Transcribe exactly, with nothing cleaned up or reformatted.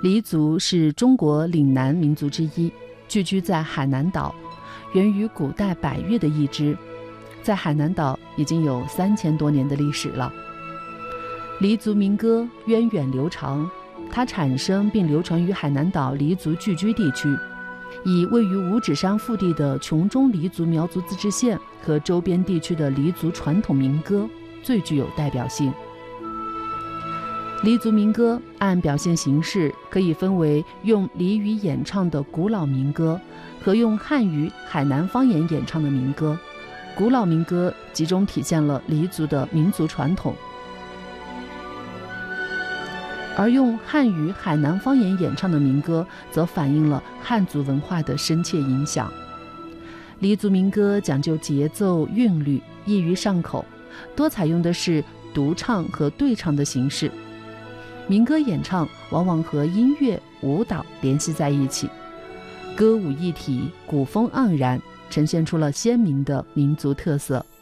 黎族是中国岭南民族之一，聚居在海南岛，源于古代百越的一支，在海南岛已经有三千多年的历史了。黎族民歌源远流长，它产生并流传于海南岛黎族聚居地区，以位于五指山腹地的琼中黎族苗族自治县和周边地区的黎族传统民歌最具有代表性。黎族民歌按表现形式可以分为用黎语演唱的古老民歌和用汉语海南方言演唱的民歌。古老民歌集中体现了黎族的民族传统，而用汉语海南方言演唱的民歌则反映了汉族文化的深切影响。黎族民歌讲究节奏韵律，易于上口，多采用的是独唱和对唱的形式。民歌演唱往往和音乐舞蹈联系在一起，歌舞一体，古风盎然，呈现出了鲜明的民族特色。